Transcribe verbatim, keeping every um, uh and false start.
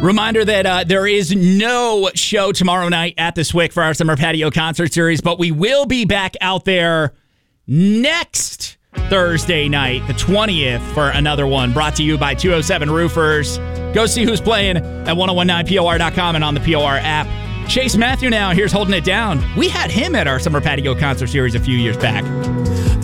Reminder that uh, there is no show tomorrow night at the Swick for our Summer Patio Concert Series, but we will be back out there next Thursday night, the twentieth, for another one brought to you by two oh seven Roofers. Go see who's playing at ten nineteen P O R dot com and on the P O R app. Chase Matthew now, here's Holding It Down. We had him at our Summer Patio Concert Series a few years back.